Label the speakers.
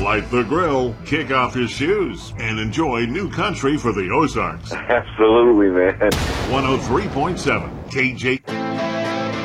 Speaker 1: light the grill, kick off your shoes, and enjoy new country for the Ozarks.
Speaker 2: Absolutely, man.
Speaker 1: 103.7 KJ.